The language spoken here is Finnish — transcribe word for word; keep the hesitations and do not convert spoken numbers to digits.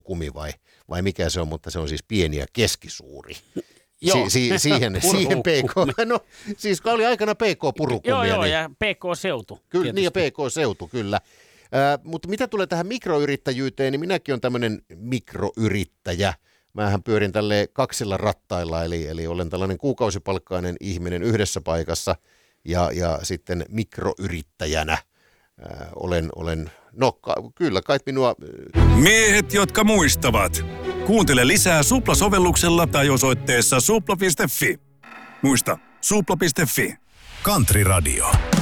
kumi vai, vai mikä se on, mutta se on siis pieni ja keskisuuri. Si- si- siihen, siihen P K, no siis oli aikana P K-purukumia. Joo, joo, niin, ja P K-seutu. Kyllä, niin ja P K-seutu, kyllä. Äh, mutta mitä tulee tähän mikroyrittäjyyteen, niin minäkin olen tämmöinen mikroyrittäjä. Mähän pyörin tälleen kaksilla rattailla, eli, eli olen tällainen kuukausipalkkainen ihminen yhdessä paikassa ja, ja sitten mikroyrittäjänä äh, olen, olen, no ka, kyllä kai minua... Miehet, jotka muistavat. Kuuntele lisää Supla-sovelluksella tai osoitteessa supla piste fi. Muista, supla piste fi. Country Radio.